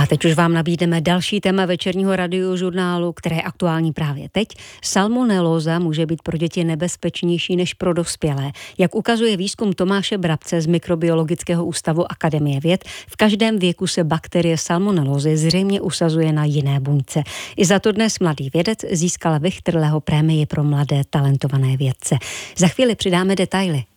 A teď už vám nabídneme další téma večerního radiožurnálu, které je aktuální právě teď. Salmonelóza může být pro děti nebezpečnější než pro dospělé. Jak ukazuje výzkum Tomáše Brabce z Mikrobiologického ústavu Akademie věd, v každém věku se bakterie salmonelózy zřejmě usazuje na jiné buňce. I za to dnes mladý vědec získal Vichterleho prémii pro mladé talentované vědce. Za chvíli přidáme detaily.